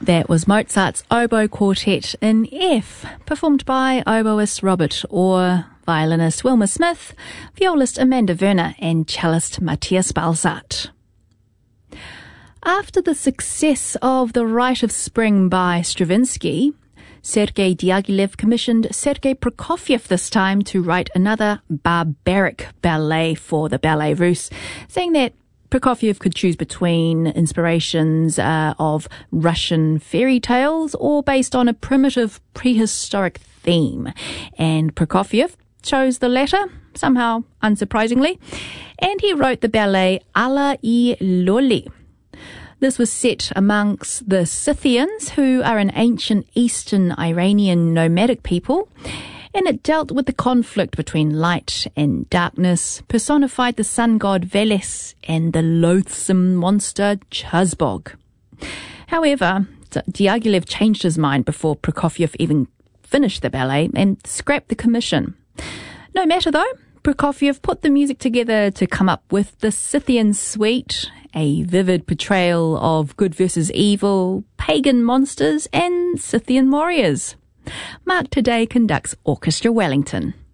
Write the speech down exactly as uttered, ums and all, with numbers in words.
That was Mozart's Oboe Quartet in F, performed by oboist Robert Orr, violinist Wilma Smith, violist Amanda Werner, and cellist Matthias Balzart. After the success of The Rite of Spring by Stravinsky, Sergei Diaghilev commissioned Sergei Prokofiev this time to write another barbaric ballet for the Ballet Russe, saying that Prokofiev could choose between inspirations uh, of Russian fairy tales or based on a primitive prehistoric theme. And Prokofiev chose the latter, somehow unsurprisingly, and he wrote the ballet Alla I Loli. This was set amongst the Scythians, who are an ancient eastern Iranian nomadic people, and it dealt with the conflict between light and darkness, personified the sun god Veles and the loathsome monster Chazbog. However, Diaghilev changed his mind before Prokofiev even finished the ballet and scrapped the commission. No matter though, Prokofiev put the music together to come up with the Scythian Suite, a vivid portrayal of good versus evil, pagan monsters, and Scythian warriors. Mark today conducts Orchestra Wellington.